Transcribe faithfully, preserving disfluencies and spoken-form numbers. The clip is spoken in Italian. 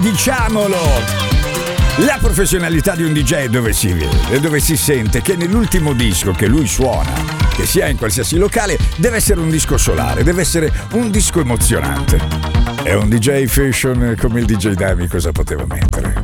Diciamolo! La professionalità di un D J dove si vede, dove si sente che nell'ultimo disco che lui suona, che sia in qualsiasi locale, deve essere un disco solare, deve essere un disco emozionante. E un D J fashion come il D J Dami cosa poteva mettere?